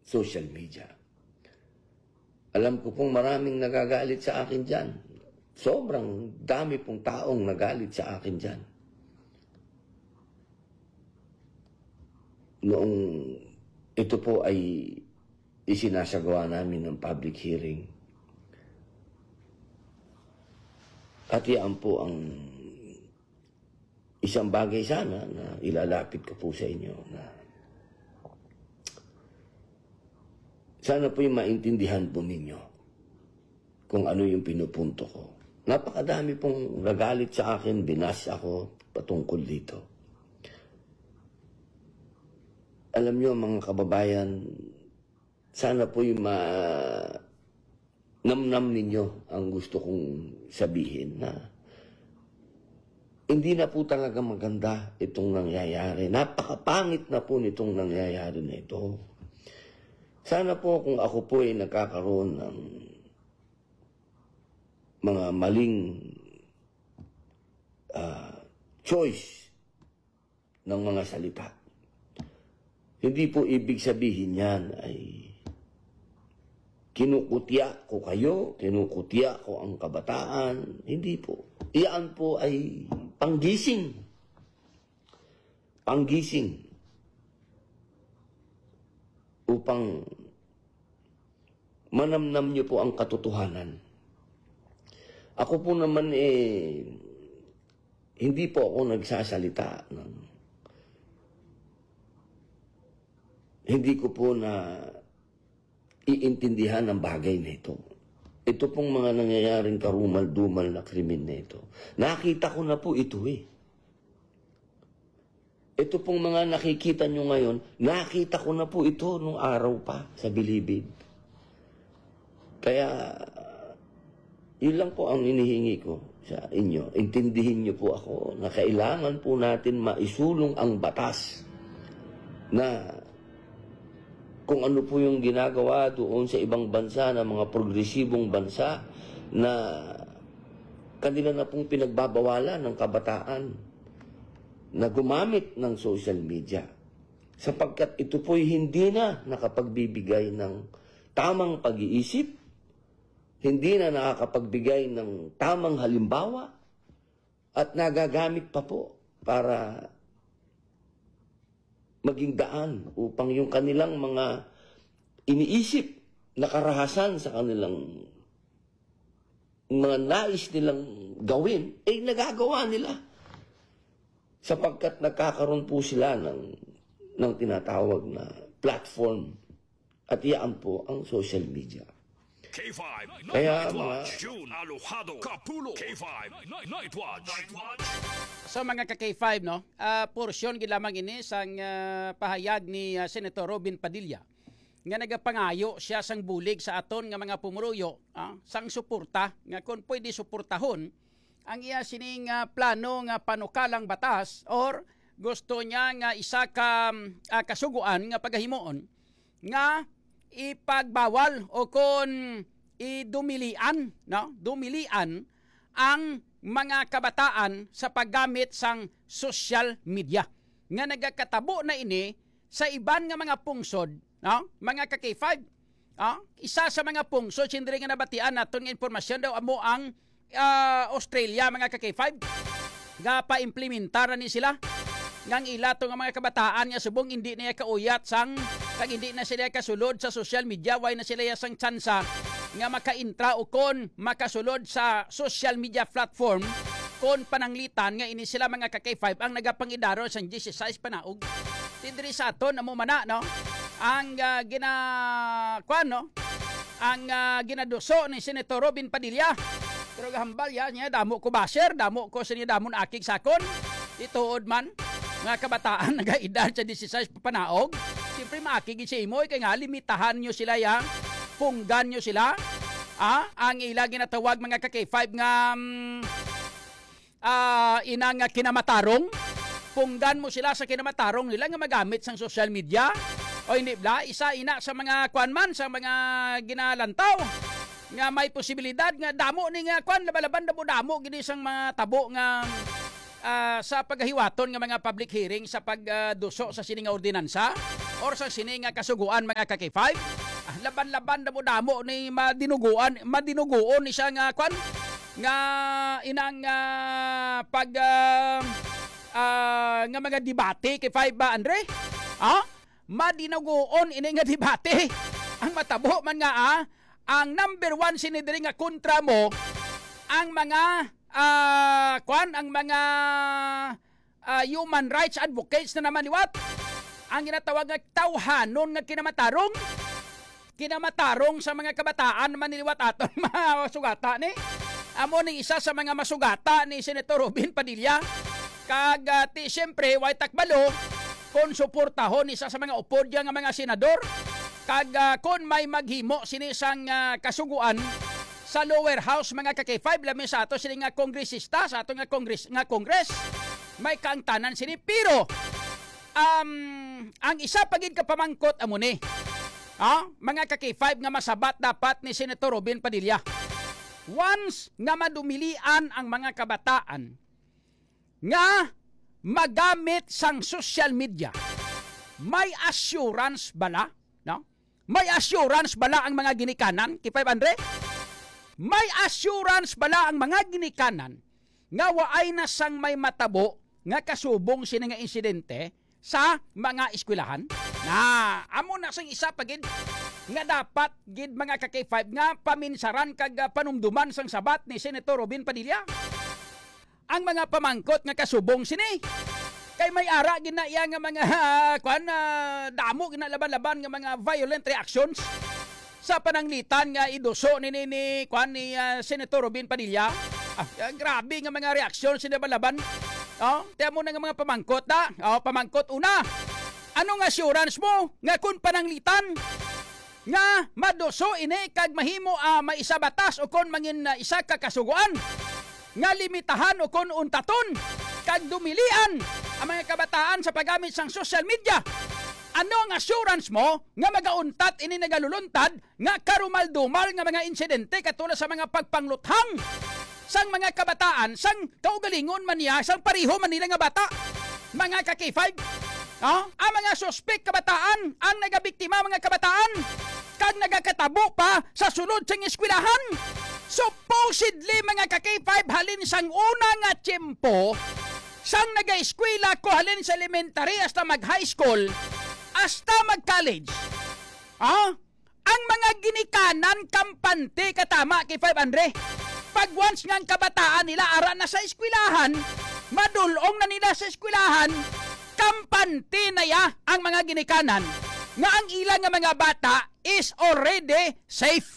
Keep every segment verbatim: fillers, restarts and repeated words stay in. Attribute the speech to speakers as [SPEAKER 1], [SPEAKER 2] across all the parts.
[SPEAKER 1] social media. Alam ko pong maraming nagagalit sa akin dyan. Sobrang dami pong taong nagalit sa akin dyan. Noong ito po ay isinasagawa namin ng public hearing. At yan po ang isang bagay sana na ilalapit ko po sa inyo na sana po yung maintindihan po ninyo kung ano yung pinupunto ko. Napakadami pong nagalit sa akin, binas ako patungkol dito. Alam nyo mga kababayan, sana po yung ma namnam ninyo ang gusto kong sabihin na hindi na po talaga maganda itong nangyayari. Napakapangit na po nitong nangyayari na ito. Sana po kung ako po ay nagkakaroon ng mga maling uh, choice ng mga salita, hindi po ibig sabihin yan ay kinukutya ko kayo, kinukutya ko ang kabataan. Hindi po. Iyan po ay panggising. Panggising. Upang manamnam niyo po ang katotohanan. Ako po naman eh, hindi po ako nagsasalita ng hindi ko po na iintindihan ang bagay na ito. Ito pong mga nangyayaring karumal-dumal na krimen na ito. Nakita ko na po ito eh. Ito pong mga nakikita nyo ngayon, nakita ko na po ito nung araw pa sa Bilibid. Kaya, yun lang po ang inihingi ko sa inyo. Intindihin nyo po ako na kailangan po natin maisulong ang batas na kung ano po yung ginagawa doon sa ibang bansa, na mga progresibong bansa na kanila na pong pinagbabawalan ng kabataan na gumamit ng social media. Sapagkat ito po'y hindi na nakapagbibigay ng tamang pag-iisip, hindi na nakakapagbigay ng tamang halimbawa, at nagagamit pa po para maging daan upang yung kanilang mga iniisip na karahasan sa kanilang mga nais nilang gawin, ay nagagawa nila. Sapagkat nagkakaroon po sila ng, ng tinatawag na platform, at iyan po ang social media.
[SPEAKER 2] K five,
[SPEAKER 1] Kaya
[SPEAKER 2] Night
[SPEAKER 1] mga
[SPEAKER 2] Watch, June, Alojado, Kapulo, K five, Night Watch.
[SPEAKER 3] So mga ka-K five, no, uh, porsyon gilamang ini sang uh, pahayag ni uh, Senator Robin Padilla nga nagapangayo siya sang bulig sa aton nga mga pumuruyo, uh, sang suporta nga kung pwede suportahon ang iya sining uh, plano nga panukalang batas or gusto niya nga isa ka uh, kasuguan nga pagahimoon nga ipagbawal o kon idumilian, no, dumilian ang mga kabataan sa paggamit sang social media nga nagakatabo na ini sa iban nga mga pungsod, no? Mga ka-K five, no? Isa sa mga pungsod sindri nga nabatian naton nga impormasyon daw amo ang uh, Australia, mga ka-K five, nga pa-implementar ni sila ngang ilato nga mga kabataan nga subong hindi na kauyat sang kag hindi na sila kasulod sa social media, way na sila sang tsansa nga maka-intra o kon makasulod sa social media platform kon pananglitan nga ini sila mga ka-K five ang nagapangidaro sang sixteen panaog. Tindri sa aton amo mana, no, ang uh, gina kuan, no, ang uh, ginaduso ni Senator Robin Padilla. Pero gahambal ya niya damo ko basher, damo ko sini damon akig sakon ituod man nga kabataan nagaedad sa sixteen panaog. Siyempre maakig si imo kay nga limitahan nyo sila ya, punggan nyo sila. Ah, ang ila ginatawag mga ka-K five nga um, uh, inang kinamatarong. Punggan mo sila sa kinamatarong nila nga magamit sang social media. O hindi bla, isa ina sa mga kwan man, sa mga ginalantaw nga may posibilidad nga damo ni nga kwan labalaban damo damo gini sang mga tabo nga uh, sa paghiwaton nga mga public hearing sa pagduso uh, sa sining ordinansa or sa sini nga kasuguan mga ka-K five. Ah, laban-laban damo damo ni madinuguan, madinuguon ni siya nga kwan nga inang uh, pag uh, uh, nga mga debate kay five ba Andre? Ah, madinuguon ini nga debate. Ang matabo man nga ah, ang number one sinidiri nga kontra mo ang mga uh, kwan ang mga uh, human rights advocates na naman liwat. Ang ginatawag nga tawhanon nga kinamatarong kinamatarong sa mga kabataan naman niliwat aton mga sugata ni. Amo ni isa sa mga masugata ni Senator Robin Padilla. Kag uh, ti siyempre way takbalo kon suportahon isa sa mga upod nga mga senador. Kag uh, kon may maghimo sinisang uh, kasuguan sa lower house mga ka-K five lamin sa ato sini nga kongresista sa ato nga kongres nga kongres may kaangtanan sini pero um, ang isa pagid ka pamangkot amo ni ah, mga ka-K five nga masabat dapat ni Senator Robin Padilla once nga madumilian ang mga kabataan nga magamit sang social media may assurance bala no? May assurance bala ang mga ginikanan, K five Andre? May assurance bala ang mga ginikanan nga waay na sang may matabo nga kasubong sini nga insidente sa mga eskwelahan? Na, amo na sang isa pagid nga dapat gid mga ka-K five nga paminsaran kag uh, panumduman sang sabat ni Senator Robin Padilla. Ang mga pamangkot nga kasubong sini kay may ara ginaya nga mga uh, kwan uh, damo ginalaban-laban nga mga violent reactions sa pananglitan nga iduso ni ni, ni kwan ni uh, Senator Robin Padilla. Ah, uh, grabe nga mga reaksyon sinabalaban. Oh, tiyan mo na nga mga pamangkot na. Oh, pamangkot una. Anong assurance mo nga kun pananglitan nga maduso ini kag mahimo uh, maisa batas o kon mangin uh, isa ka kasuguan nga limitahan o kon untaton kag dumilian ang mga kabataan sa paggamit sang social media. Ano ang assurance mo nga magauntat ini nagaluluntad nga karumal-dumal nga mga insidente katulad sa mga pagpangluthang sang mga kabataan sang kaugalingon man niya sang pariho man nila nga bata mga ka-K five. Oh, ang mga suspect kabataan ang nagabiktima mga kabataan kag nagakatabo pa sa sulod sang eskwelahan. Supposedly mga ka-K five halin sang una nga tiyempo sang naga-eskwela ko halin sa elementary hasta mag-high school hasta mag-college. Ah, ang mga ginikanan kampante katama K five Andre. Pag once nga ang kabataan nila ara na sa eskwelahan, madulong na nila sa eskwelahan, kampante na ya ang mga ginikanan nga ang ilang nga mga bata is already safe.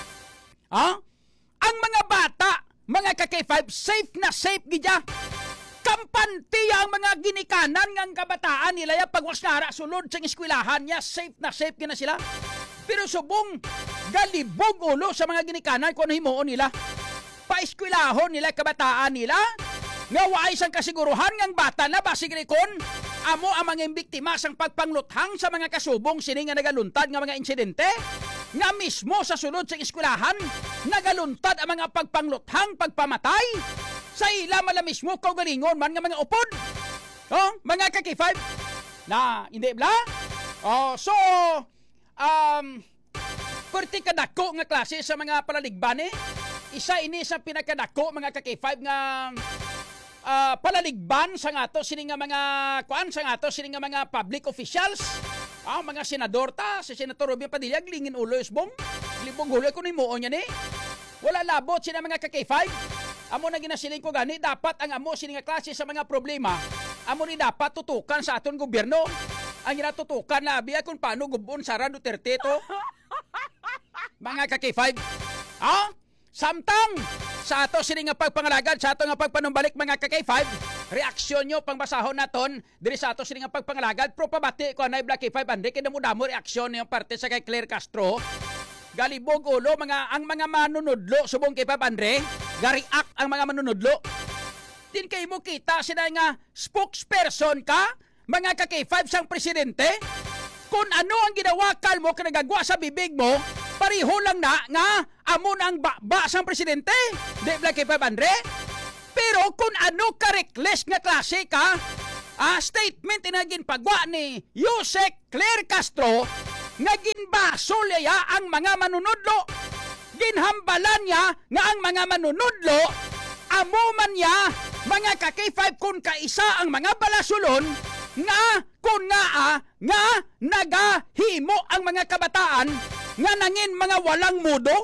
[SPEAKER 3] Ah? Ang mga bata, mga ka-K five, safe na safe gidya. Kampante ang mga ginikanan nga ang kabataan nila ya pag wasnara sulod sa eskwelahan niya, safe na safe gina sila. Pero subong galibog ulo sa mga ginikanan kung ano himuon nila. Pa-eskwelahon nila kabataan nila nga waay sang kasiguruhan ngang bata na basig kon amo ang mga biktima sang pagpangluthang sa mga kasubong sini nga nagaluntad nga mga insidente nga mismo sa sulod sa eskwelahan nagaluntad ang mga pagpangluthang pagpamatay sa ila mala mismo kaugalingon man nga mga upod. Oh, mga ka-K five na hindi bla? Oh, so um perti kadako nga klase sa mga palaligban eh. Isa ini sa pinakadako mga ka-K five nga uh, palaligban sa ngato sini nga mga kuan sa ngato sini nga mga public officials. Ah, mga senador ta, si Senator Robin Padilla glingin ulo isbong. Libong ulo kun himuon niya ni. Wala labot sina mga ka-K five. Amo na ginasiling ko gani dapat ang amo sini nga klase sa mga problema. Amo ni dapat tutukan sa aton gobyerno. Ang ginatutukan na biya kung paano gubon Sara Duterte to. Mga ka-K five. Ah? Samtang sa ato sini nga pagpangalagad sa ato nga pagpanumbalik mga ka-K five, reaksyon nyo pangbasahon naton diri sa ato sini nga pagpangalagad pro pabati ko anay Black K five Andre kay damo-damo reaksyon yung parte sa kay Claire Castro. Galibog ulo mga ang mga manunudlo subong K five Andre, ga-react ang mga manunudlo. Din kay mo kita sila nga spokesperson ka mga ka-K five sang presidente. Kung ano ang ginawakal mo kung nagagwa sa bibig mo, pariho lang na nga amo na ang ba sang presidente. Di Black K five Andre. Pero kung ano ka reckless nga klase ka, Ah, statement inagin pagwa ni Yusek Claire Castro nga ginbasol niya ang mga manunudlo. Ginhambalan niya nga ang mga manunudlo amo man niya mga ka K five kung kaisa ang mga balasulon nga kung nga ah, nga nagahimo ang mga kabataan nga nangin mga walang mudo.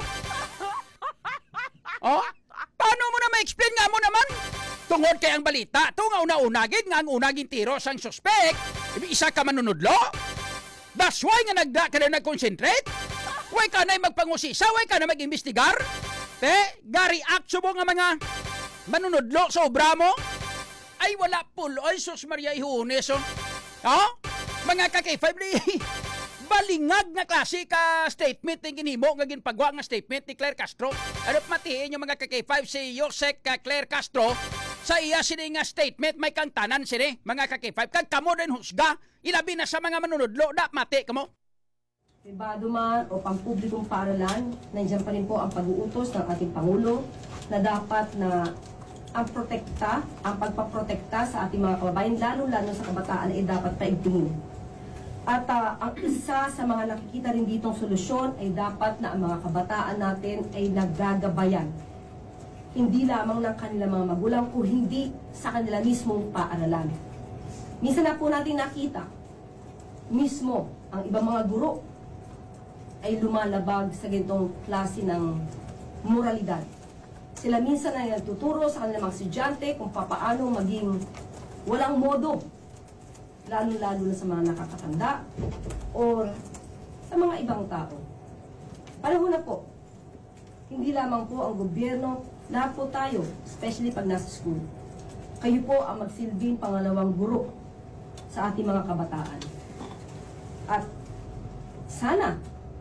[SPEAKER 3] Oh, paano mo na ma-explain nga mo naman? Tungod kay ang balita, ito nga una-unagin nga ang unagin tiro sang suspect, isa ka manunudlo? That's why nga nagda ka na nag-concentrate? Way ka na'y magpangusisa, way ka na mag-imbestigar? Te, ga-react mo nga mga manunudlo sa obra mo? Ay wala puloy, sus Maria Ihunes, oh. Oh? Mga ka K five ni balingag nga klase ka statement ng ginhimo nga ginpagwa nga statement ni Claire Castro. Ano matiin yung mga ka K five si Yusek ka Claire Castro sa iya sini nga statement may kang tanan sini mga ka K five kag kamo din husga ilabi na sa mga manunudlo da mati kamo.
[SPEAKER 4] Pribado man o pampublikong paaralan, nandiyan pa rin po ang pag-uutos ng ating Pangulo na dapat na ang protekta, ang pagpaprotekta sa ating mga kababayan, lalo-lalo sa kabataan ay dapat paigtingin. At uh, ang isa sa mga nakikita rin ditong solusyon ay dapat na ang mga kabataan natin ay naggagabayan. Hindi lamang ng kanilang mga magulang o hindi sa kanila mismong paaralan. Minsan na po natin nakita, mismo ang ibang mga guro ay lumalabag sa ganitong klase ng moralidad. Sila minsan ay nagtuturo sa kanilang mga estudyante kung papaano maging walang modo, lalo-lalo na sa mga nakakatanda o sa mga ibang tao. Panahon na po, hindi lamang po ang gobyerno, lahat po tayo, especially pag nasa school. Kayo po ang magsilbing pangalawang guro sa ating mga kabataan. At sana,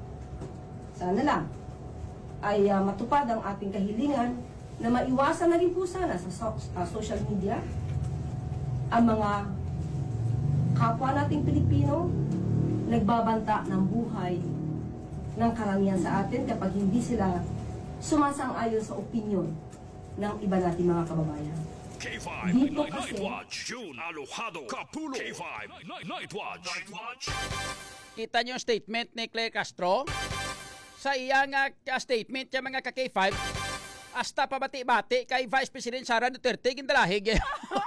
[SPEAKER 4] sana lang, ay uh, matupad ang ating kahilingan na maiwasan na rin po sana sa so- uh, social media ang mga kapwa nating Pilipino nagbabanta ng buhay ng karamihan sa atin kapag hindi sila sumasang-ayon sa opinyon ng iba nating mga kababayan.
[SPEAKER 2] K five
[SPEAKER 4] Dito
[SPEAKER 2] Night,
[SPEAKER 4] kasi-
[SPEAKER 2] Night Watch. June Alojado. Kapulo. K five Night, Night Watch. Night Watch.
[SPEAKER 3] Kita niyo yung statement ni Claire Castro? Sa iya nga ka statement yung mga ka K five, hasta pabati-bati kay Vice President Sara Duterte gindalahig.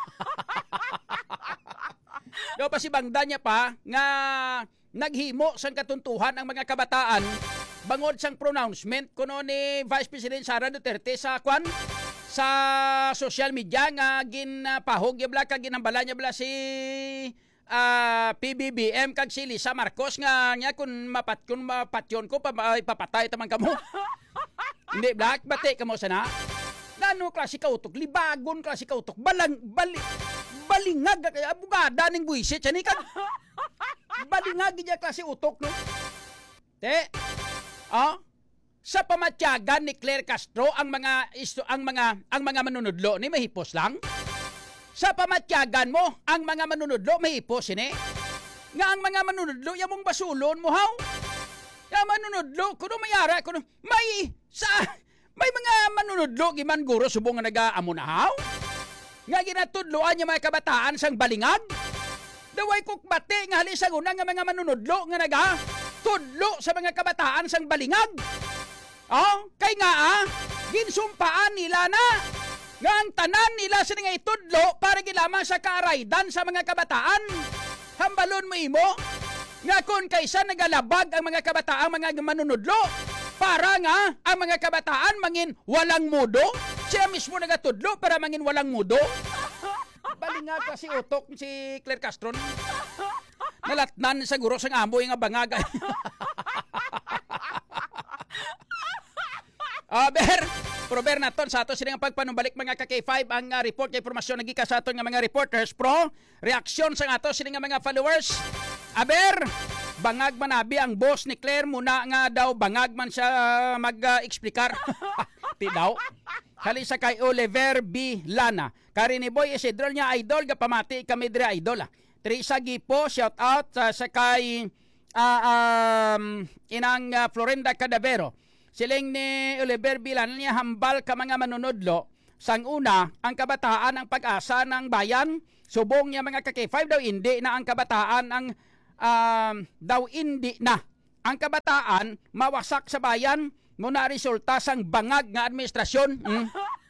[SPEAKER 3] Do pa si bangda niya pa nga naghimo sang katuntuhan ang mga kabataan bangod sang pronouncement kuno ni Vice President Sara Duterte sa kwan sa social media nga ginpahog ya bla kag ginambala niya bla si uh, P B B M kag si Lisa Marcos nga nya kun mapat kun mapatyon ko pa papatay taman kamo. Hindi black bate kamo sana. Nano klase ka utok, libagon klase ka utok, balang bali balingag kay abugada ning buisit ani kag balingag gid klase utok no. Te. Ah? Sa pamatyagan ni Claire Castro ang mga isto, ang mga ang mga manunudlo ni mahipos lang. Sa pamatyagan mo ang mga manunudlo mahipos ini. Nga ang mga manunudlo yamong basulon mo haw. Ya manunudlo kuno mayara kuno may sa may mga manunudlo giman guro subong nga nagaamo na haw. Nga ginatudloan niya mga kabataan sang balingag. Daway kok bate nga hali sa una nga mga manunudlo nga naga tudlo sa mga kabataan sang balingag. Oh, kay nga ah, ginsumpaan nila na nga ang tanan nila sa nga itudlo para gilamang sa kaaraydan sa mga kabataan. Hambalon mo imo nga kun kaysa nagalabag ang mga kabataan mga manunudlo para nga ang mga kabataan mangin walang mudo. Siya mismo nagatudlo para mangin walang mudo. Balingag kasi utok si Claire Castro. Nalatnan sa guro sang amoy nga bangag. Ah, ber, pero ber naton sa ato silang pagpanumbalik mga ka K five ang uh, report kay informasyon nagika sa aton nga mga reporters pro reaksyon sa ato silang mga followers. Aber, bangag manabi ang boss ni Claire muna nga daw bangag man siya uh, mag-eksplikar. Uh, Ti daw. Hali sa kay Oliver B. Lana. Kari ni Boy Isidro niya idol ga pamati kami dire idol. Ah. Teresa Gipo shout out uh, sa kay uh, um, inang uh, Florinda Cadavero. Siling ni Oliver Bilan niya hambal ka mga manunodlo. Sang una, ang kabataan ang pag-asa ng bayan. Subong niya mga ka-K five daw hindi na ang kabataan ang um, daw hindi na ang kabataan mawasak sa bayan muna resulta sang bangag nga administrasyon. Hmm?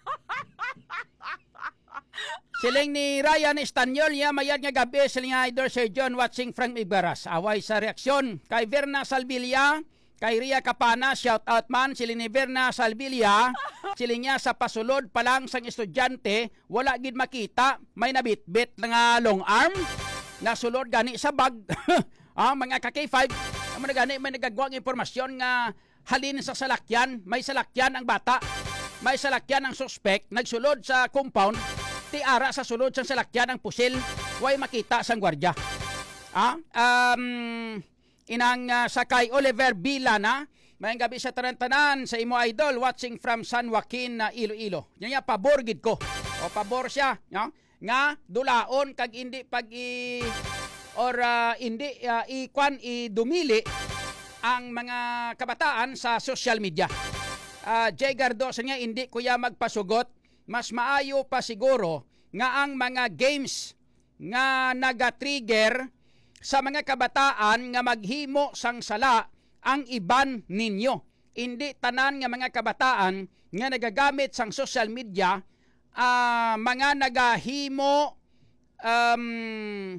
[SPEAKER 3] Siling ni Ryan Estanyol niya mayad nga gabi siling nga idol Sir John watching from Ibaras. Away sa reaksyon. Kay Verna Salvilla, kay Ria Capana, shout out man. Siling ni Verna Salvilla, siling niya sa pasulod pa lang sang estudyante, wala gid makita, may nabitbit nga long arm. Nasulod gani sa bag. ah, mga ka-K five, ang mga gani may nagagawang impormasyon nga halin sa salakyan, may salakyan ang bata, may salakyan ang suspect, nagsulod sa compound, tiara sa sulod sang salakyan ang pusil, way makita sang gwardya. Ah, um, inang uh, sakay Oliver Bilana, may gabi sa tanan-tanan sa imo idol watching from San Joaquin na uh, Iloilo. Nya pabor gid ko. O pabor siya, no? Nga dulaon kag hindi pag i or uh, hindi uh, ikwan i dumili ang mga kabataan sa social media. Uh, Jay Gardosa nga hindi kuya magpasugot, mas maayo pa siguro nga ang mga games nga naga-trigger sa mga kabataan nga maghimo sang sala ang iban ninyo. Hindi tanan nga mga kabataan nga nagagamit sang social media uh, mga nagahimo um,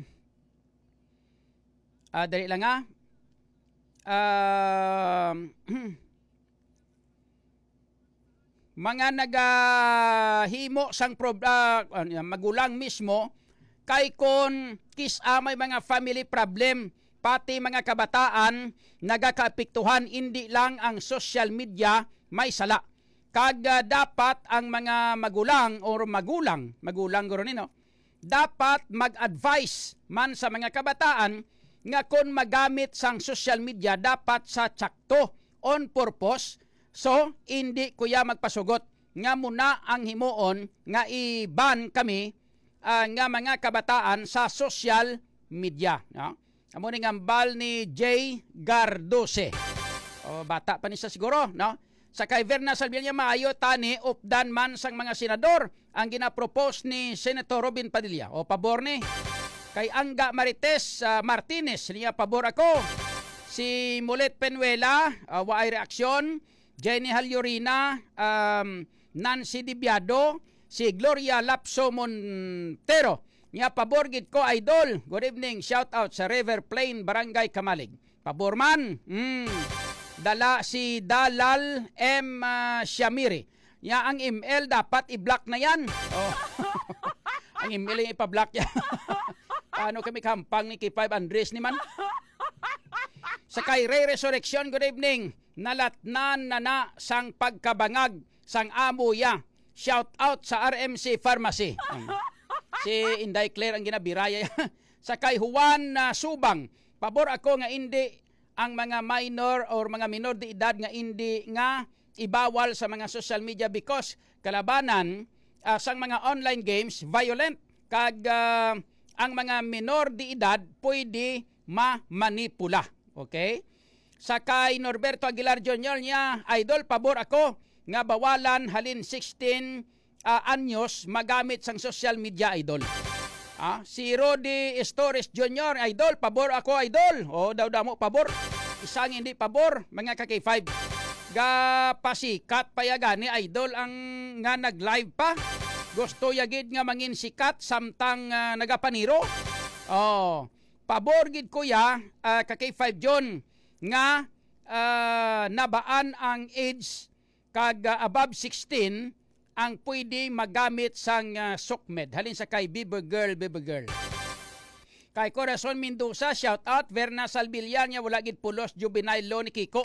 [SPEAKER 3] uh, dali lang nga uh, mga nagahimo sang pro, uh, magulang mismo kay kon kisa may mga family problem pati mga kabataan nagakaapektuhan hindi lang ang social media may sala kag uh, dapat ang mga magulang or magulang magulang guro nino dapat mag-advise man sa mga kabataan nga kon magamit sang social media dapat sa tsakto on purpose. So, hindi kuya magpasugot nga muna ang himuon nga i-ban kami uh, nga mga kabataan sa social media. No? Amo ni ngambal ni Jay Gardose. O, bata pa ni sa siguro. No? Sa kay Verna Salvilla maayo tani updan man sang mga senador ang ginapropose ni Senator Robin Padilla. O pabor ni. Kay Angga Marites uh, Martinez, niya pabor ako. Si Mulet Penuela, uh, waay reaksyon. Jenny Halyorina, um, Nancy Dibiado, si Gloria Lapso Montero. Nga pabor gid ko idol. Good evening, shout out sa River Plain, Barangay Kamalig. Pabor man. Mm. Dala si Dalal M. Uh, Shamiri. Ya ang email dapat i-block na yan. Oh. Ang email yung ipa-block yan. Paano kami kampang ni K five Andres ni man? Sa kay Ray Resurrection, good evening. Nalatnan na na sang pagkabangag sang amo ya. Shout out sa R M C Pharmacy. Um, si Inday Claire ang ginabiraya. Sa kay Juan uh, Subang, pabor ako nga hindi ang mga minor or mga minor de edad nga hindi nga ibawal sa mga social media because kalabanan uh, sang mga online games violent kag uh, ang mga minor de edad pwede ma-manipula. Okay? Sa kay Norberto Aguilar Junior niya, idol, pabor ako nga bawalan halin sixteen uh, anyos magamit sang social media, idol. Ah, si Rodi Estores Junior, idol, pabor ako, idol. O, daw daw mo, pabor. Isang hindi pabor, mga ka-K five. Ga pasikat payagani, idol, ang nga nag-live pa. Gusto yagid nga mangin sikat samtang uh, nagapaniro. Oh, pabor gid kuya, uh, ka-K five John, nga uh, nabaan ang age kag uh, above sixteen ang pwede magamit sang uh, sukmed. Halin sa kay Biber Girl, Biber Girl. Kay Corazon Mendoza, shout out. Verna Salvilla niya, wala gid pulos, juvenile law ni Kiko.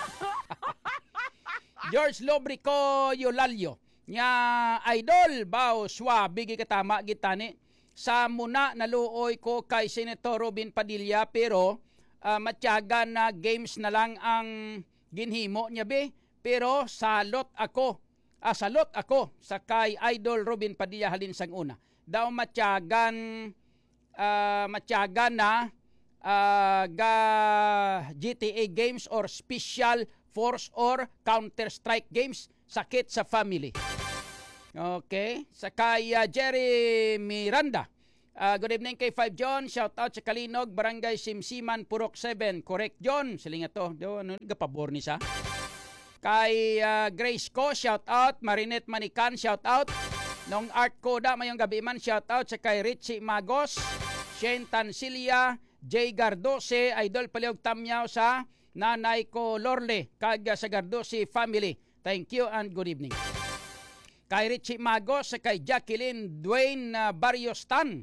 [SPEAKER 3] George Lobrico Yolalio, niya, idol, bao, swa, bigi katama, gitani. Sa muna naluoy ko kay Senator Robin Padilla, pero uh, matyaga na games na lang ang ginhimo niya, be. Pero salot ako, ah, salot ako sa kay Idol Robin Padilla halin sang una. Daw matyagan, uh, matyagan na uh, ga G T A games or Special Force or Counter-Strike games, sakit sa family. Okay, sa kay uh, Jerry Miranda, Ah, good evening kay five John. Shout out sa Kalinog, Barangay Simsiman, Purok seven. Correct John. Sila nga to. Do ano gapabor ni sa. Kay uh, Grace ko, shout out. Marinette Manikan, shout out. Nong Art Koda mayong gabi man, shout out sa kay Richie Magos, Shane Tancilia, Jay Gardose, Idol Paliog Tamyaw sa nanay ko Lorle, kag sa Gardose family. Thank you and good evening. Kay Richie Magos, sa kay Jacqueline Dwayne uh, Barrios Tan.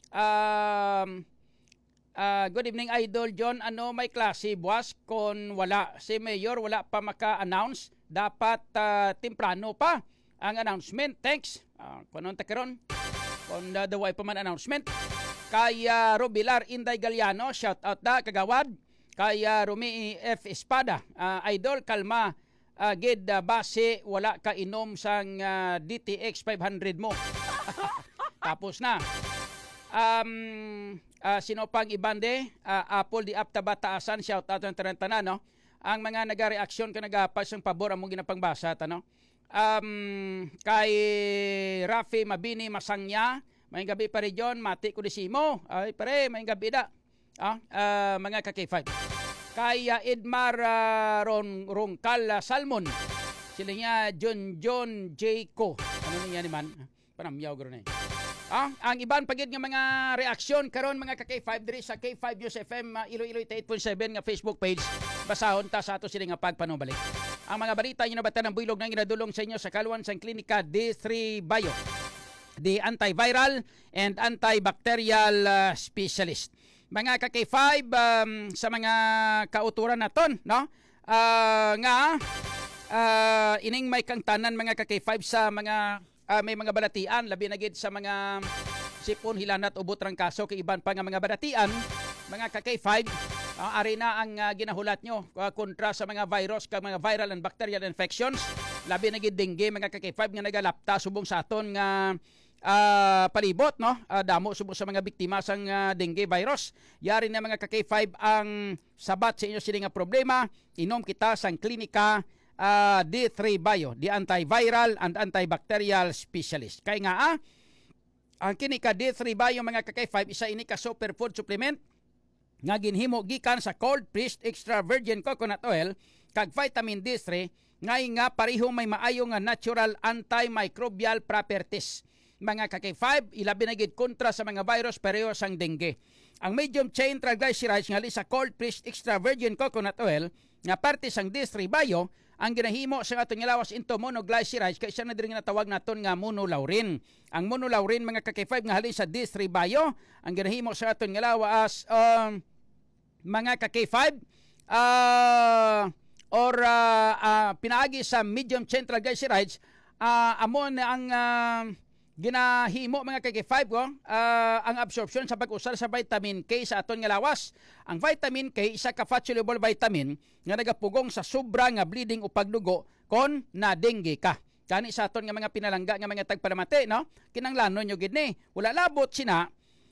[SPEAKER 3] Um, uh, good evening Idol John, ano may klase buwas kon wala si Mayor, wala pa maka-announce, dapat uh, temprano pa ang announcement. Thanks. Uh, kung anong takiron, kung uh, daway pa man announcement. Kay uh, Robilar Inday Galiano, shout out da kagawad. Kay uh, Rumi F Espada, uh, Idol kalma, uh, gid uh, base wala ka inom sang uh, D T X five hundred mo. Tapos na. Um, uh, sino pang ibande, uh, Apple di apta bataasan, shout out ng tanan no. Ang mga nagareaksyon ka nagapas ang pabor among ginapangbasa tano. Um, kay Rafi Mabini Masangya, may gabi pa rin John, mati ko di simo. Ay pare, may gabi da. Ah, uh, mga ka K five. Kay uh, Edmar uh, Ron Roncal uh, Salmon. Sila niya John John Jayco. Ano niya ni man? Panamyaw garo na. Ah, ang iban pagid nga mga reaksyon karon mga ka K five diri sa K five News F M uh, Iloilo eight point seven nga Facebook page. Basahon ta sa ato sila nga pagpanubalik. Ang mga balita nyo nabatan ng builog na ginadulong sa inyo sa kaluan sa klinika D three Bio, the antiviral and antibacterial uh, specialist. Mga ka K five, um, sa mga kauturan naton, no? Uh, nga uh, ining may kang tanan mga ka K five sa mga Uh, may mga balatian, labi na gid sa mga sipon, hilanat, ubot rang kaso, kay iban pa nga mga balatian, mga ka K five, uh, ari na ang uh, ginahulat nyo uh, kontra sa mga virus, ka mga viral and bacterial infections, labi na gid dengue, mga ka K five nga nagalapta subong sa aton nga uh, palibot, no? Uh, damo subong sa mga biktima sang uh, dengue virus. Yari na mga ka K five ang sabat sa inyo sila nga problema, inom kita sang klinika Uh, D three Bio, the antiviral and antibacterial specialist. Kaya nga ah, ang kini ka D three Bio mga ka K five, isa ini ka superfood supplement nga ginhimo gikan sa cold pressed extra virgin coconut oil kag vitamin D three ngay nga pareho may maayo nga natural antimicrobial properties. Mga ka K five, ilabi na gid kontra sa mga virus pareho sang dengue. Ang medium chain triglycerides nga li sa cold pressed extra virgin coconut oil nga parte sang D three Bio ang ginahimo sa aton nga lawas into monoglycerides kay isa na diri nga natawag naton nga monolaurin. Ang monolaurin mga ka K five nga halin sa D three Bio, ang ginahimo sa aton nga lawas um, mga ka K five uh, or uh, uh, pinaagi sa medium chain triglycerides, uh, amon ang uh, ginahimo mga ka K five ko, uh, ang absorption sa pag-usar sa vitamin K sa aton nga lawas. Ang vitamin K isa ka fat-soluble vitamin nga nagapugong sa sobra nga bleeding o pagdugo kon na dengue ka. Kani sa aton nga mga pinalangga nga mga tagpalamati, no? Kinanglanon nyo gid ni. Wala labot sina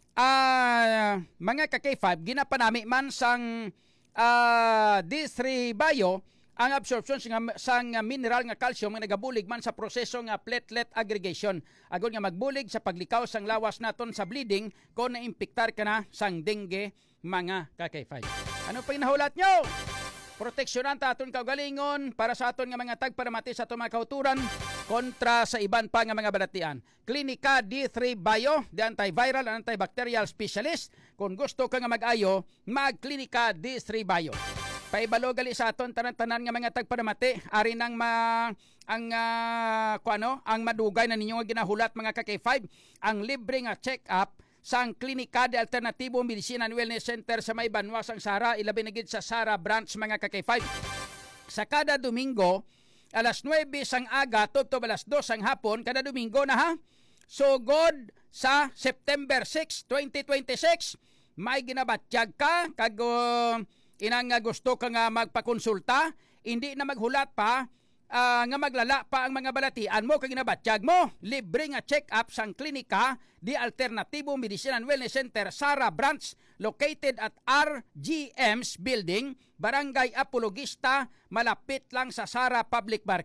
[SPEAKER 3] uh, mga ka K five ginapanami man sang uh, D three Bio ang absorption sa sang mineral nga calcium nga nagabulig man sa proseso nga platelet aggregation. Agon nga magbulig sa paglikaw sang lawas naton sa bleeding kung naimpiktar ka na sang dengue mga ka K five. Ano pa inahulat nyo? Proteksyonan ta aton kaugalingon para sa aton nga mga tagparamati sa aton mga kauturan kontra sa iban pa nga mga balatian. Klinika D three Bio, the antiviral and antibacterial specialist. Kung gusto ka nga mag-ayo, mag-klinika D three Bio. Paibalo gali sa aton tanan-tanan nga mga tagparamati, ari nang ma ang uh, kuano, ang madugay na ninyo nga ginahulat mga ka K five, ang libre nga check-up sang Klinika de Alternatibo Medicine and Wellness Center sa may Banwas ang Sara, ilabi na gid sa Sara branch mga ka K five. Sa kada Domingo, alas nuwebe sang aga tubtob alas dos sang hapon, kada Domingo na ha. So God sa September six, twenty twenty-six, may ginabatyag ka kag uh, inang nga gusto ka nga magpakonsulta, hindi na maghulat pa, uh, nga maglala pa ang mga balatian mo kag ginabatyag mo. Libre nga check-up sang klinika di Alternatibo Medicine and Wellness Center Sara Branch, located at R G M's Building, Barangay Apologista, malapit lang sa Sara Public Market.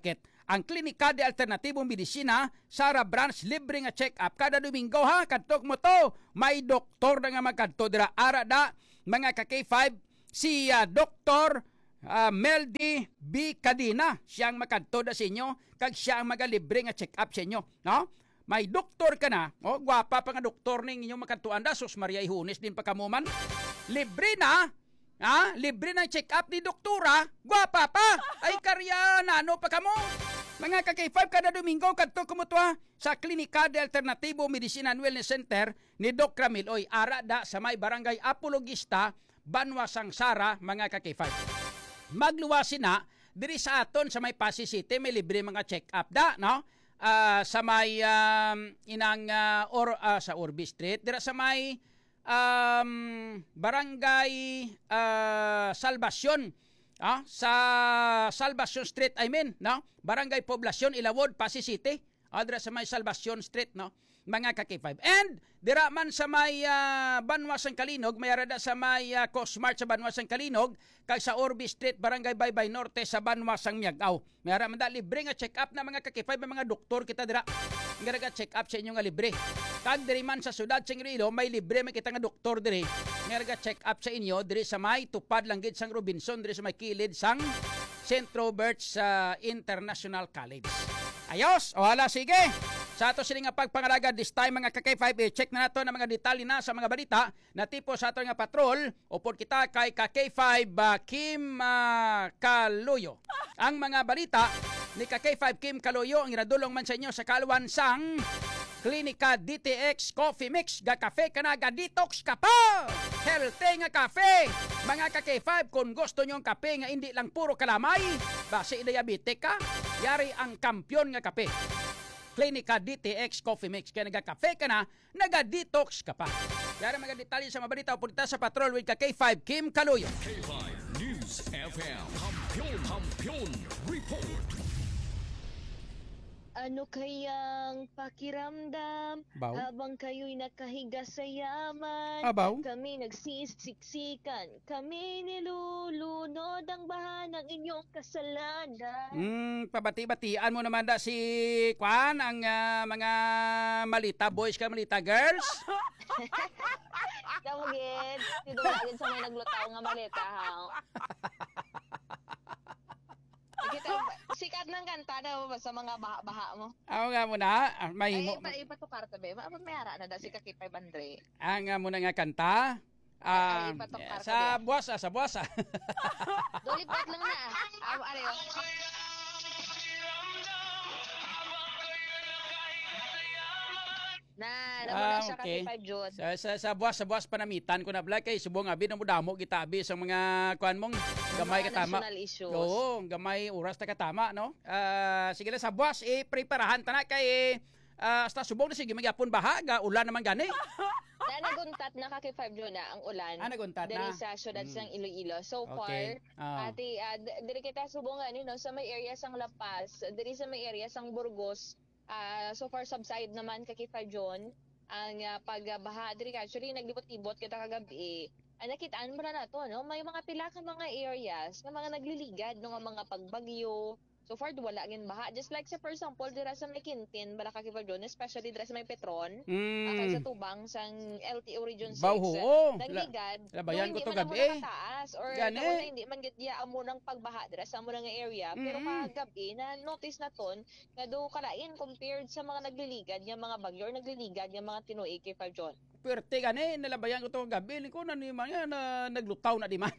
[SPEAKER 3] ang Klinika de Alternatibong Medisina Sara Branch libre nga check-up kada Domingo ha. Kadtok mo to, may doktor na nga magkadto dira ara da mga ka K five si uh, Doktor uh, Meldy B. Cadena. Siyang makadto da sa inyo kag siya ang magalibre nga check-up sa inyo, no? May doktor ka na, oh, gwapa pa nga doktor ning inyong makadtuan da, sus Maria Ihunes din pa kamuman. Libre na. Ha? Libre na check-up ni doktora. Gwapa pa. Ay karya na ano pa kamo. Mga ka K five kada Domingo kadto kumutwa sa Klinika de Alternatibo Medicina and Wellness Center ni Doc Ramil Oy ara da sa may barangay Apologista, Banwa Sangsara, mga ka K five. Magluwasin na diri sa aton sa may Pasig City may libre mga check-up da, no? Uh, sa may um, inang uh, or uh, sa Orbi Street dira sa may um, barangay uh, Salvacion, ah, sa Salvacion Street, I mean, no? Barangay Poblacion, Ilawod, Pasig City, ah, dira sa may Salvacion Street, no? Mga ka K five. And dira man sa may uh, Banwasang Kalinog, may arada sa may uh, Cosmart sa Banwasang Kalinog, kag sa Orbi Street, Barangay Baybay Norte sa Banwasang Miagaw. May arada man da libre nga check-up na mga ka K five, mga doktor kita dira. Nga nga check-up sa inyo nga libre. Kag diri man sa sudad sa Iloilo, may libre man kita nga doktor diri. Nga nga check-up sa inyo diri sa may tupad lang gid sang Robinson, diri sa may kilid sang Saint Robert's uh, International College. Ayos, o hala, sige. Sa ato sila nga pagpangalaga this time mga ka K five, i-check na nato na mga detalye na sa mga balita na tipo sa ato nga patrol upod kita kay ka K five uh, Kim uh, Kaluyo. Ang mga balita ni ka K five Kim Kaluyo ang iradulong man sa inyo sa kaluan sang Klinika D T X Coffee Mix. Ga kafe ka na, ga detox ka pa. Healthy nga kafe. Mga ka K five, kung gusto nyo ang kape nga hindi lang puro kalamay, base diabetic ka, yari ang kampyon nga kape. Klinika D T X Coffee Mix. Kaya nagka-kafe ka na, naga-detox ka pa. Yari mga detalye sa mabalita o punta sa patrol with ka K five Kim Kaluyo.
[SPEAKER 2] K five News F M. Kampiyon, kampiyon, report.
[SPEAKER 5] Ano kayang pakiramdam
[SPEAKER 3] Baw?
[SPEAKER 5] habang kayo'y nakahiga sa yaman?
[SPEAKER 3] Abaw?
[SPEAKER 5] Kami nagsisiksikan, kami nilulunod ang baha ng inyong kasalanan.
[SPEAKER 3] Hmm, pabati-batian mo naman da si Kwan, ang uh, mga malita boys ka malita girls.
[SPEAKER 5] Kamugit, tidulagin sa may naglutaw nga maleta, ha? Kita, sikat ng kanta na ba sa mga baha-baha mo?
[SPEAKER 3] Ako nga muna, ah, may
[SPEAKER 5] Ay,
[SPEAKER 3] mo,
[SPEAKER 5] ipa, ipatukar tabi. Maapag may hara na da si Kakipay Bandre.
[SPEAKER 3] ang nga muna nga kanta. Ah,
[SPEAKER 5] Ay, patok-par ka
[SPEAKER 3] sa
[SPEAKER 5] diyan.
[SPEAKER 3] buwasa, sa buwasa.
[SPEAKER 5] Dolipat lang na. Ah, ano yun? Na, naman
[SPEAKER 3] Ah,
[SPEAKER 5] na siya
[SPEAKER 3] okay.
[SPEAKER 5] Kakipay Jod.
[SPEAKER 3] sa, sa, sa buwas, sa buwas panamitan ko na bla kay subong abi na mo damo kita abi sa mga kuan mong gamay
[SPEAKER 5] Mga
[SPEAKER 3] katama.
[SPEAKER 5] national issues.
[SPEAKER 3] Oo, gamay oras ta katama, no? Ah, sige na sa buwas eh preparahan ta na kay ah, hasta subong na sige magyapon baha ga ulan naman gani.
[SPEAKER 5] Na naguntat na Kakipay Jod na ang ulan.
[SPEAKER 3] Ah, naguntat
[SPEAKER 5] Dali
[SPEAKER 3] na.
[SPEAKER 5] sa syudad
[SPEAKER 3] Mm.
[SPEAKER 5] sang Iloilo. So
[SPEAKER 3] Okay.
[SPEAKER 5] far,
[SPEAKER 3] Ah.
[SPEAKER 5] ati, uh, diri kita subong ano, no, sa may area sang La Paz, diri sa may area sang Burgos, ah, so far subside naman Kakipay John ang uh, pagbaha diri ka. Actually, naglibot-libot kita kagabi. Ang nakitaan mo na nato, no? May mga pila ka mga areas na mga nagliligad no nga mga pagbagyo. So far, wala gin baha. Just like sa for example, dira sa may Quintin, bala Kakipay John, especially dira sa may Petron,
[SPEAKER 3] Mm.
[SPEAKER 5] akay sa tubang sang L T O Region six.
[SPEAKER 3] Baw, oo.
[SPEAKER 5] Nagligad.
[SPEAKER 3] Labayan ko
[SPEAKER 5] no,
[SPEAKER 3] to
[SPEAKER 5] hindi man
[SPEAKER 3] gabi.
[SPEAKER 5] amo nakataas or
[SPEAKER 3] Gani.
[SPEAKER 5] naman na hindi man gitya amo nang pagbaha dira sa amo nga area. Pero
[SPEAKER 3] Mm-mm.
[SPEAKER 5] kagabi na notice na ton nga do kalain compared sa mga nagliligad nga mga bagyo or nagliligad nga mga Tinoy A K five John.
[SPEAKER 3] Pwerte gani nalabayan ko to gabi ko na ni man nga na naglutaw na di man.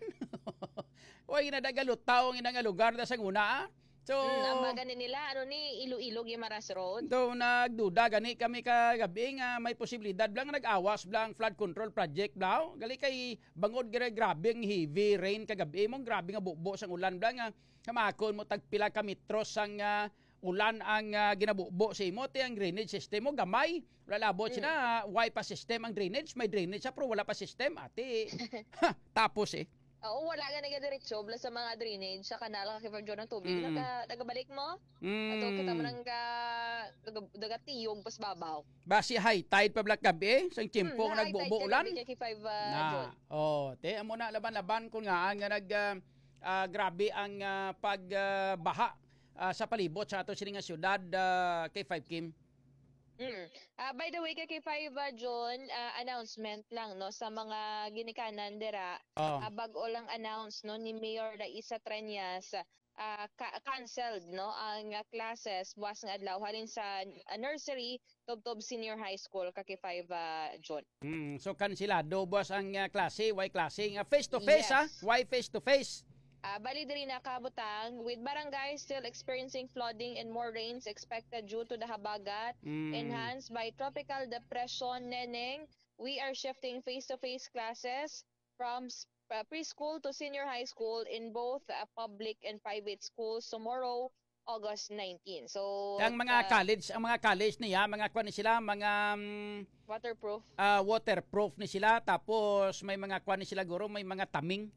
[SPEAKER 3] Way na dagalutaw ang inang lugar da sa nguna. Ah. So
[SPEAKER 5] Mm, ang baga ni nila ano ni Iloilo Guimaras Road.
[SPEAKER 3] do nagduda gani kami kagabi nga may posibilidad blang nag-awas blang flood control project daw. Gali kay bangod gira grabe ang heavy rain kagabi mong grabe nga bubo sang ulan blang nga kamakon mo tagpila ka metros sang uh, ulan ang uh, ginabubo sa imo ti ang drainage system mo gamay. Wala labot sina mm. Why pa system ang drainage? May drainage sa pero wala pa system ati. Ha, tapos eh.
[SPEAKER 5] Oo, wala nga nagadiretso bla sa mga drainage sa kanal Kakipay John ng tubig.
[SPEAKER 3] Mm.
[SPEAKER 5] Naga, nagabalik mo?
[SPEAKER 3] Mm.
[SPEAKER 5] Ato kita mo nang ka daga- dagatiyog pas babaw.
[SPEAKER 3] Basi high tide pa black gabi eh. Sang tiempo
[SPEAKER 5] Hmm,
[SPEAKER 3] nga nagbubo ulan.
[SPEAKER 5] Kakipay John.
[SPEAKER 3] Na, oh, te amo na laban-laban ko nga nga nag uh, uh, grabe ang uh, pagbaha ah, sa palibot sa ato sini nga syudad, ah, K five Kim.
[SPEAKER 5] Mm. Ah, by the way, kay K five uh, John, ah, announcement lang no sa mga ginikanan dira.
[SPEAKER 3] Oh.
[SPEAKER 5] Ah, bag-o lang announce no ni Mayor Raisa Treñas, ah, ka- canceled no ang ah, classes buwas nga adlaw halin sa ah, nursery tubtob senior high school ka K five uh, John.
[SPEAKER 3] Mm, so kansilado buwas ang ah, klase, why klase nga face to face
[SPEAKER 5] Yes.
[SPEAKER 3] ha? Why face to face?
[SPEAKER 5] Uh, bali diri na kabutang with barangays still experiencing flooding and more rains expected due to the habagat
[SPEAKER 3] Mm.
[SPEAKER 5] enhanced by tropical depression Neneng. We are shifting face-to-face classes from s- uh, preschool to senior high school in both uh, public and private schools tomorrow, August nineteenth. So
[SPEAKER 3] Ang mga
[SPEAKER 5] uh,
[SPEAKER 3] college, ang mga college niya, mga kwan ni sila, mga mm,
[SPEAKER 5] waterproof.
[SPEAKER 3] ah, waterproof ni sila, tapos may mga kwan ni sila guro, may mga taming.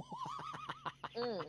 [SPEAKER 5] Mm.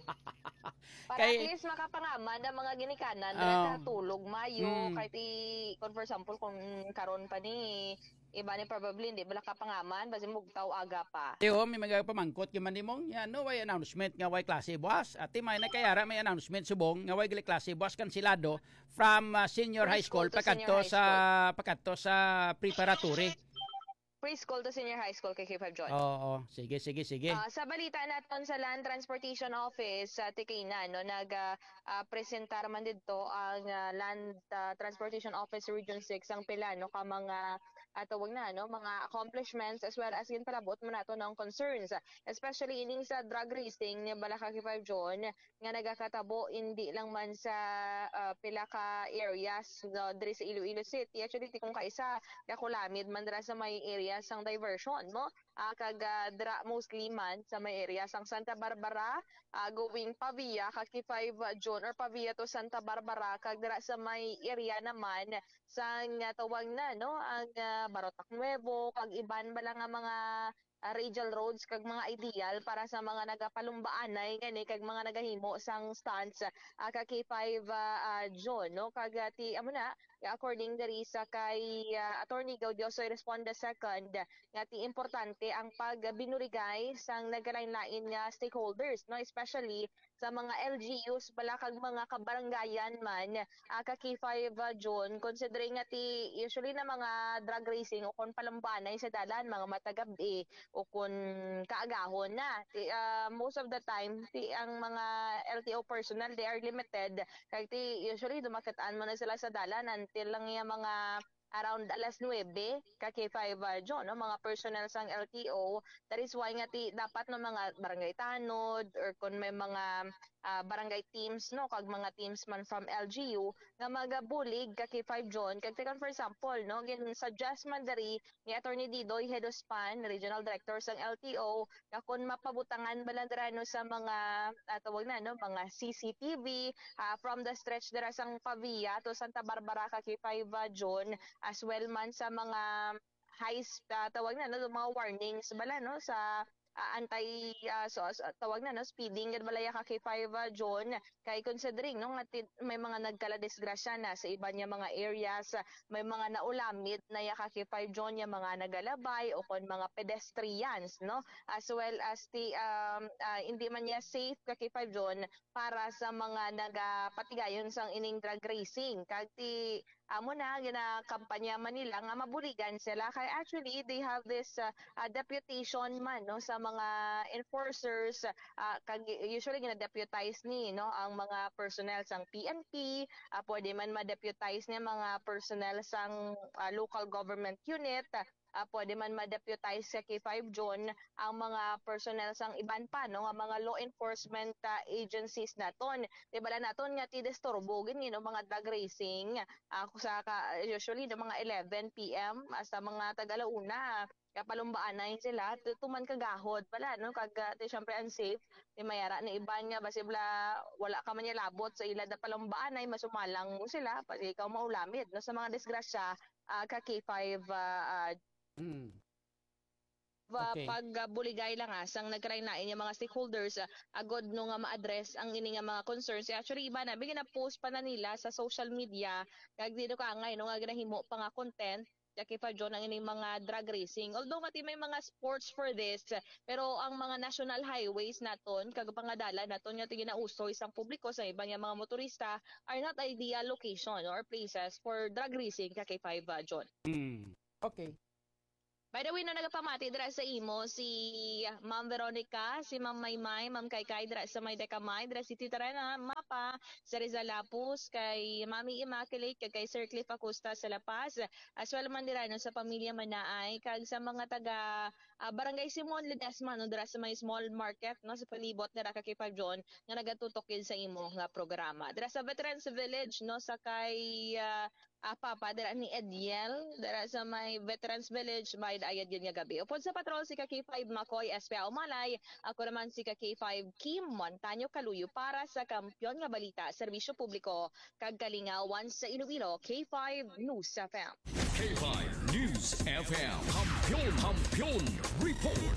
[SPEAKER 5] Para
[SPEAKER 3] Kay-
[SPEAKER 5] at least makapangaman ang mga ginikanan
[SPEAKER 3] Um,
[SPEAKER 5] dahil tulog mayo
[SPEAKER 3] mm.
[SPEAKER 5] kahit i kung for example kung karon pa ni iba ni probably hindi bala kapangaman basi mugtaw aga pa.
[SPEAKER 3] Yo, may mga pamangkot yung manimong, ya no way announcement nga way klase buwas. At may na kayara may announcement subong nga way gali klase buwas kansilado from uh, senior high school
[SPEAKER 5] Preschool to senior
[SPEAKER 3] pakadto
[SPEAKER 5] high
[SPEAKER 3] sa pakadto sa preparatory.
[SPEAKER 5] Preschool to senior high school kay K five John.
[SPEAKER 3] Oo, oh, sige sige sige.
[SPEAKER 5] Ah, sa balita naton sa Land Transportation Office sa Tikina no nag ah, ah, presentar man didto ang ah, Land ah, Transportation Office Region six ang pila no ka mga uh, tawag na no mga accomplishments as well as gin palabot man nato ng concerns especially ining sa drug racing ni Balaka K five John nga nagakatabo hindi lang man sa ah, pila ka areas no, diri sa Iloilo City actually ti kung kaisa kakulamid man dira sa may area sang diversion mo uh, kag uh, dra mostly man sa may area sang Santa Barbara uh, going Pavia kag K five John or Pavia to Santa Barbara kag dra sa may area naman sang uh, tawag na no ang uh, Barotac Nuevo kag iban bala nga mga uh, radial roads kag mga ideal para sa mga nagapalumbaanay gani kag mga nagahimo sang stunts uh, kag K five uh, uh, John no kag uh, ti amo na according diri sa kay uh, Attorney Gaudioso Responda second nga ti importante ang pagbinurigay sang nagalain-lain nga stakeholders no especially sa mga L G Us bala kag mga kabarangayan man uh, ka K five uh, John considering nga ti usually na mga drug racing o kon palambanay sa dalan mga matagabi o kun kaagahon na ti, uh, most of the time ti ang mga L T O personnel they are limited kay ti usually dumakitaan mo na sila sa dalan until lang yung mga around alas nuwebe ka K five uh, John no mga personnel sang L T O that is why nga ti dapat no mga barangay tanod or kung may mga uh, barangay teams no kag mga teams man from L G U nga magabulig ka K five John kag takan for example no gin suggest man diri ni Attorney Didoy Head of Span Regional Director sang L T O nga kung mapabutangan balandrano sa mga uh, tawag na no mga C C T V uh, from the stretch dira sang Pavia to Santa Barbara ka K five uh, John as well man sa mga high uh, tawag na no mga warnings bala no sa uh, anti uh, so, so, tawag na no speeding gid balaya ka K five uh, John kay considering no nga ti- may mga nagkala disgrasya na sa iba niya mga areas uh, may mga naulamit na ya ka K five John ya mga nagalabay o kon mga pedestrians no as well as ti um, uh, hindi man niya safe ka K five John para sa mga nagapatigayon sang ining drug racing kag ti amo na gina kampanya Manila nga mabuligan sila kay actually they have this uh, uh, deputation man no sa mga enforcers uh, kag usually gina-deputize ni no ang mga personnel sang P N P uh, pwede man ma-deputize niya mga personnel sang uh, local government unit uh, pwede man ma-deputize sa K five John ang mga personnel sang iban pa no nga mga law enforcement uh, agencies naton di bala naton nga ti disturbo gini no mga drug racing uh, sa ka, usually no mga eleven p m hasta mga tagalauna kapalumbaan na sila tuman kagahod pala no kag uh, ti syempre unsafe ti mayara ni iban nga basi bla wala ka man niya labot sa ila da palumbaan ay masumalang mo sila pati ikaw maulamid no sa mga disgrasya uh, ka K five uh, uh,
[SPEAKER 3] Mm.
[SPEAKER 5] Uh,
[SPEAKER 3] Okay.
[SPEAKER 5] pag uh, buligay lang asang nagkarainain yung mga stakeholders uh, agod no nga ma-address ang ini nga mga concerns actually iba na bigyan na post pa na nila sa social media kag dito ka ngay no nga ginahimo pa nga content Kay five John ang ining mga drug racing. Although mati may mga sports for this, pero ang mga national highways naton kag pangadala naton nga ginauso isang publiko sa ibang nga mga motorista are not ideal location or places for drug racing kay five John.
[SPEAKER 3] Hmm. Okay.
[SPEAKER 5] By the way, na nagapamati dira sa imo si Ma'am Veronica, si Ma'am Maymay, Ma'am Kaykay dira sa May Dekamay, dira si Tita Rena Mapa, sa Rizal Lapus, kay Mami Immaculate, kag kay Sir Cliff Acosta sa La Paz, as well man dira no sa pamilya Manaay, kag sa mga taga uh, Barangay Simon Ledesma no dira sa may small market no sa palibot dira kay five John nga nagatutok sa imo nga programa. Dira sa Veterans Village no sa kay uh, Ah, papa, dira ni Ediel, dira sa may Veterans Village, may ayad yun nga gabi. Upod sa patrol, si ka K five Makoy, S P A Umalay, ako naman si ka K five Kim Montaño Kaluyo para sa Kampiyon nga Balita, Serbisyo Publiko, kag Kalingawan sa Iloilo, K five News F M.
[SPEAKER 2] K five News F M. Kampiyon, Kampiyon Report.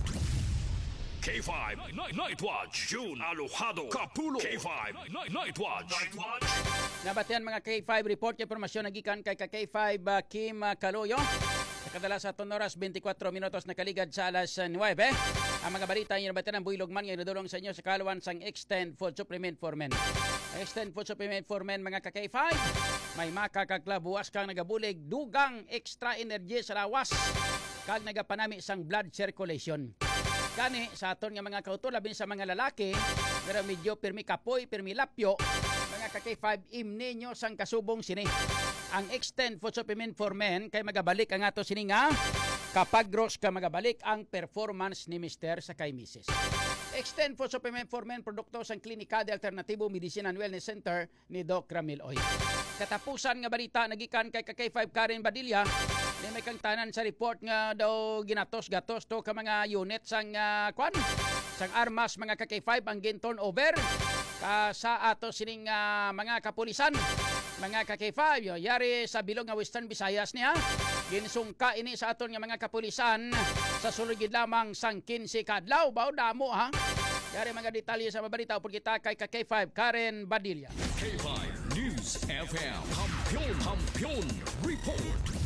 [SPEAKER 2] K five Night, Night Watch. June Alojado. Kapulo. K five Night, Night Watch. Night Watch.
[SPEAKER 3] Nabatian mga K five report kay impormasyon nagikan kay ka K five uh, Kim uh, Kaloyo. Sa kadala sa oras twenty-four minutos na kaligad sa alas nine. Ang mga balita yung nabatian ng Builog Man ngayon nadulong sa inyo sa kaluan sang Extend Food Supplement for Men. Extend Food Supplement for Men mga ka K five. May makakaglabuwas kang nagabulig dugang extra energy sa lawas kag nagapanami sang blood circulation. Kani sa aton nga mga kauto labi sa mga lalaki pero medyo pirmi kapoy, pirmi lapyo mga ka K five imni nyo sang kasubong sini. Ang Extend Food Supplement for Men kay magabalik ang ato sini nga kapag gross ka magabalik ang performance ni Mister sa kay Missus Extend Food Supplement for Men produkto sang Klinika de Alternatibo Medicine and Wellness Center ni Doc Ramil Oy. Katapusan nga balita nagikan kay ka K five Karen Badilla. Di may kang tanan sa report nga daw ginatos-gatos to ka mga unit sang uh, kwan sang armas mga ka K five ang gin turnover ka sa ato sining uh, mga kapulisan mga ka K five yo yari sa bilog nga Western Visayas niya ginsungka ini sa aton nga mga kapulisan sa sulod gid lamang sang quince kadlaw baw damo ha yari mga detalye sa mabalita upod kita kay ka K five Karen Badilla.
[SPEAKER 2] K five News F M. Kampiyon, Kampiyon Report.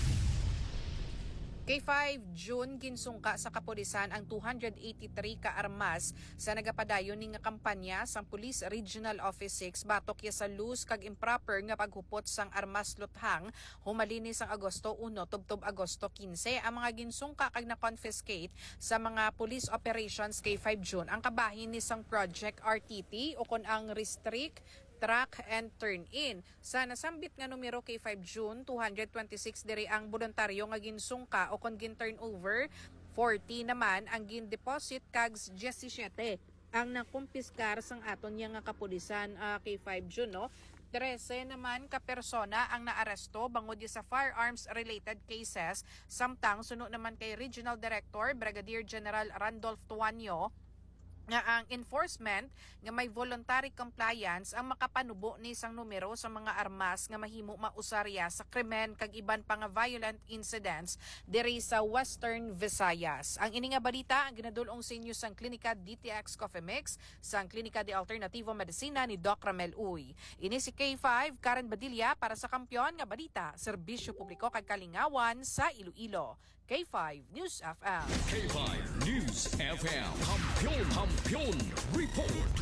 [SPEAKER 6] K five June ginsungka sa kapulisan ang two hundred eighty-three ka armas sa nagapadayon ning kampanya sang Police Regional Office six batok ya sa loose kag improper nga paghupot sang armas luthang humalini sang Agosto one tubtob Agosto quince. Ang mga ginsungka kag na-confiscate sa mga police operations K five June ang kabahin ni sang Project R T T o kon ang Restrict, Track and Turn In. Sa nasambit nga numero K five June two hundred twenty-six diri ang voluntaryo nga ginsungka o kon gin turnover, forty naman ang gin deposit kag seventeen ang nakumpiskar sang aton nga kapulisan uh, K five June no. thirteen naman ka persona ang naaresto bangod sa firearms related cases samtang suno naman kay Regional Director Brigadier General Randolph Tuanyo nga ang enforcement nga may voluntary compliance ang makapanubo ni isang numero sa mga armas nga mahimo mausarya sa krimen kag iban pa nga violent incidents diri sa Western Visayas. Ang ini nga balita ang ginadulong sa inyo sang Klinika D T X Coffee Mix sang Klinika de Alternativo Medicina ni Doc Ramel Uy. Ini si K five Karen Badilla para sa Kampiyon nga Balita, Serbisyo Publiko kag Kalingawan sa Iloilo. K five News F M.
[SPEAKER 2] K five News F M. Kampiyon, Kampiyon Report.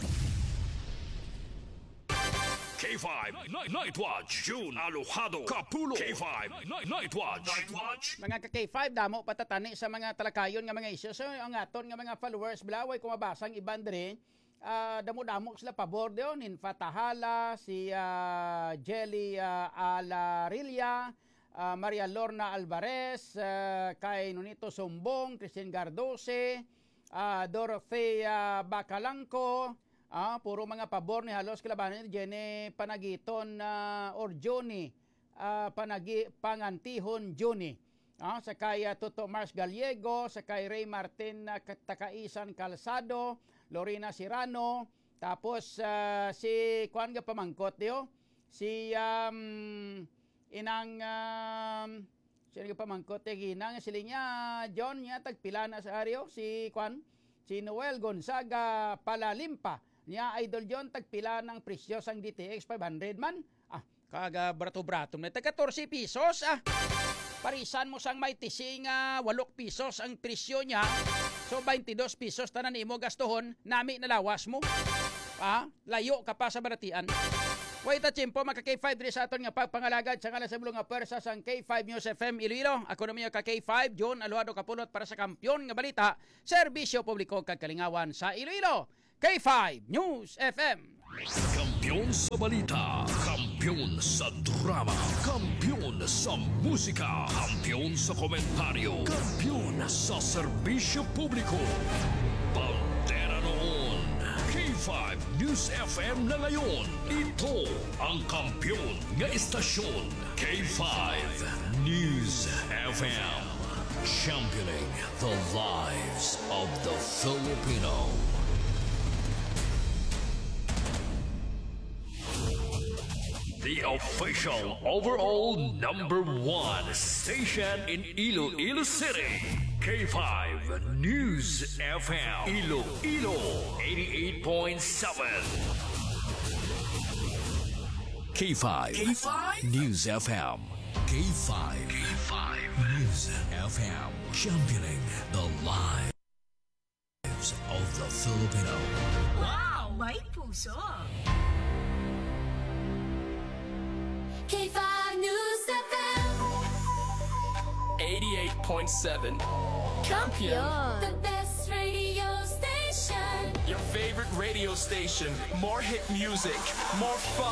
[SPEAKER 2] K five Night, Night Watch. June Alojado. Kapulo. K five Night, Night Watch. Night Watch.
[SPEAKER 3] Mga ka K five damo patatani sa mga talakayon nga mga isyu. So ang aton nga mga followers bilaway kung mabasang iban diri uh, damo-damo sila pabor diyon in Fatahala si uh, Jelly uh, Alarilla, Uh, Maria Lorna Alvarez, uh, kay Nonito Sumbong, Christine Gardose, uh, Dorothea Bacalangco, uh, puro mga pabor ni halos kalabanan ni Jenny Panagiton uh, or Johnny uh, Panagi, Pangantihon Johnny. Uh, sa kay uh, Toto Mars Gallego, sa kay Ray Martin uh, Takaisan Calzado, Lorena Sirano, tapos uh, si Juan nga pamangkot diyo, si um, inang um, sino pa mangkote ginang sila niya John niya tagpila na sa aryo si Juan si Noel Gonzaga Palalimpa niya Idol John tagpila ng presyo sang D T X five hundred man ah kaga brato-brato na tag fourteen pesos ah Parisan mo sang may tising uh, walok pisos ang presyo niya. So twenty-dos pesos tanan imo gastuhon, nami nalawas mo. Ah, layo ka pa sa baratian. Wait a chimpo, magka K five diri sa aton nga pagpangalagad sa ngalan sa bulong nga pwersa sang K five News F M Iloilo. Ako na miyo ka K five, John Aluado Kapulot para sa kampyon nga balita, serbisyo publiko kag kalingawan sa Iloilo. K five News F M.
[SPEAKER 2] Kampiyon sa balita, kampiyon sa drama, kampiyon sa musika, kampiyon sa komentaryo, kampiyon sa serbisyo publiko. Bandera noon, K five News F M na ngayon. Ito ang kampiyon nga istasyon, K five News F M. Championing the lives of the Filipino. The official overall number one station in Iloilo City. K five News F M. Iloilo eighty-eight point seven. K five. K five News F M. K five. K five News F M. Championing the lives of the Filipino.
[SPEAKER 7] Wow! May puso!
[SPEAKER 8] K five News F M
[SPEAKER 9] eighty-eight point seven.
[SPEAKER 8] Kampiyon, the best radio station.
[SPEAKER 9] Your favorite radio station. More hit music, more fun.